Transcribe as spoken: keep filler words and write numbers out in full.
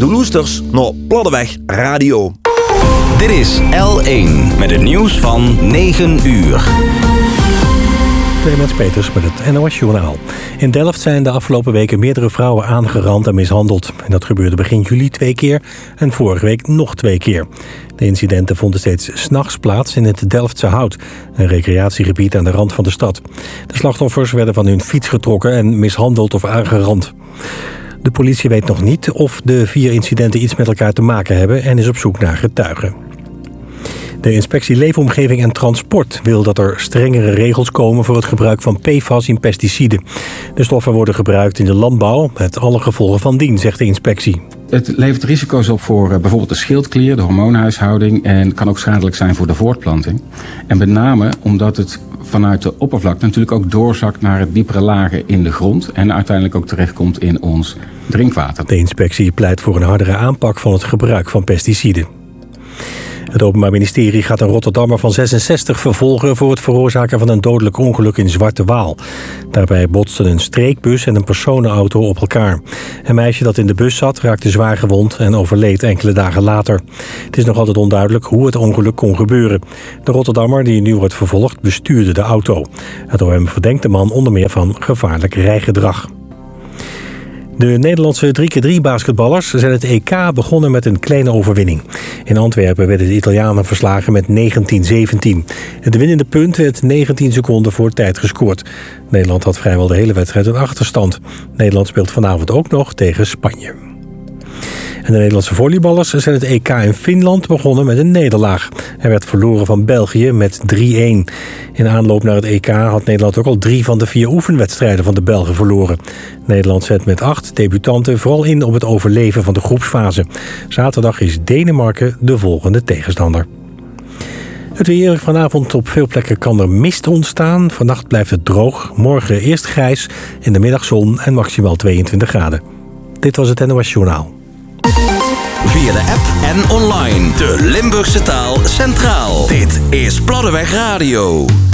de Loesters naar Platteweg Radio. Dit is L één met het nieuws van negen uur. Clemens Peters met het N O S-journaal. In Delft zijn de afgelopen weken meerdere vrouwen aangerand en mishandeld. En dat gebeurde begin juli twee keer en vorige week nog twee keer. De incidenten vonden steeds 's nachts plaats in het Delftse Hout, een recreatiegebied aan de rand van de stad. De slachtoffers werden van hun fiets getrokken en mishandeld of aangerand. De politie weet nog niet of de vier incidenten iets met elkaar te maken hebben en is op zoek naar getuigen. De Inspectie Leefomgeving en Transport wil dat er strengere regels komen voor het gebruik van P F A S in pesticiden. De stoffen worden gebruikt in de landbouw met alle gevolgen van dien, zegt de inspectie. Het levert risico's op voor uh, bijvoorbeeld de schildklier, de hormoonhuishouding en kan ook schadelijk zijn voor de voortplanting. En met name omdat het vanuit de oppervlakte natuurlijk ook doorzakt naar het diepere lagen in de grond en uiteindelijk ook terechtkomt in ons drinkwater. De inspectie pleit voor een hardere aanpak van het gebruik van pesticiden. Het Openbaar Ministerie gaat een Rotterdammer van zesenzestig vervolgen voor het veroorzaken van een dodelijk ongeluk in Zwarte Waal. Daarbij botsten een streekbus en een personenauto op elkaar. Een meisje dat in de bus zat raakte zwaar gewond en overleed enkele dagen later. Het is nog altijd onduidelijk hoe het ongeluk kon gebeuren. De Rotterdammer, die nu wordt vervolgd, bestuurde de auto. Het O M verdenkt de man onder meer van gevaarlijk rijgedrag. De Nederlandse drie keer drie basketballers zijn het E K begonnen met een kleine overwinning. In Antwerpen werden de Italianen verslagen met negentien zeventien. Het winnende punt werd negentien seconden voor tijd gescoord. Nederland had vrijwel de hele wedstrijd een achterstand. Nederland speelt vanavond ook nog tegen Spanje. En de Nederlandse volleyballers zijn het E K in Finland begonnen met een nederlaag. Er werd verloren van België met drie-een. In aanloop naar het E K had Nederland ook al drie van de vier oefenwedstrijden van de Belgen verloren. Nederland zet met acht debutanten vooral in op het overleven van de groepsfase. Zaterdag is Denemarken de volgende tegenstander. Het weer. Vanavond op veel plekken kan er mist ontstaan. Vannacht blijft het droog. Morgen eerst grijs, in de middag zon en maximaal tweeëntwintig graden. Dit was het N O S Journaal. Via de app en online. De Limburgse taal centraal. Dit is Platteweg Radio.